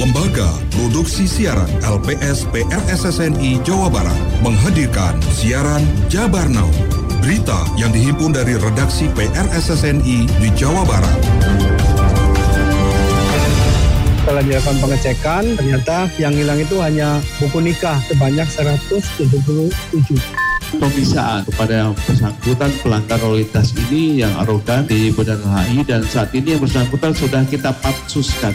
Lembaga Produksi Siaran LPS PRSSNI Jawa Barat menghadirkan siaran Jabar Now. Berita yang dihimpun dari redaksi PRSSNI di Jawa Barat. Setelah dilakukan pengecekan, ternyata yang hilang itu hanya buku nikah sebanyak 177. Pemeriksaan kepada yang bersangkutan pelanggar lalu lintas ini yang arogan di Bundaran HI, dan saat ini yang bersangkutan sudah kita pansuskan.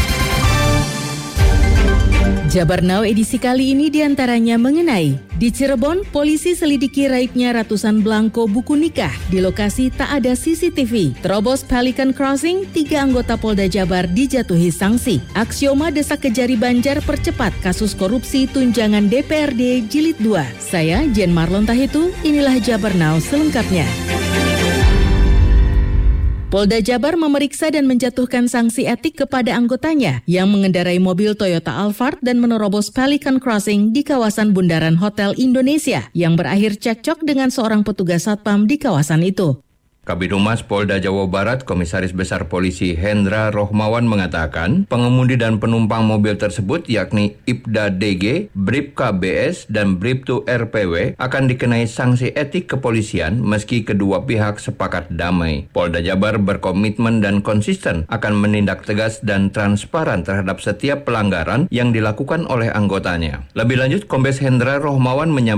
Jabar Now edisi kali ini diantaranya mengenai di Cirebon, polisi selidiki raibnya ratusan belangko buku nikah di lokasi tak ada CCTV. Terobos Pelican Crossing, 3 anggota Polda Jabar dijatuhi sanksi. Aksioma desak Kejari Banjar percepat kasus korupsi tunjangan DPRD Jilid 2. Saya Jen Marlon Tahitu, inilah Jabar Now selengkapnya. Polda Jabar memeriksa dan menjatuhkan sanksi etik kepada anggotanya yang mengendarai mobil Toyota Alphard dan menerobos Pelican Crossing di kawasan Bundaran Hotel Indonesia yang berakhir cekcok dengan seorang petugas satpam di kawasan itu. Kabid Humas Polda Jawa Barat, Komisaris Besar Polisi Hendra Rohmawan mengatakan, pengemudi dan penumpang mobil tersebut yakni Ibda DG, Bribka BS, dan Bribtu RPW akan dikenai sanksi etik kepolisian meski kedua pihak sepakat damai. Polda Jabar berkomitmen dan konsisten akan menindak tegas dan transparan terhadap setiap pelanggaran yang dilakukan oleh anggotanya. Lebih lanjut, Kombes Hendra Rohmawan menyampaikan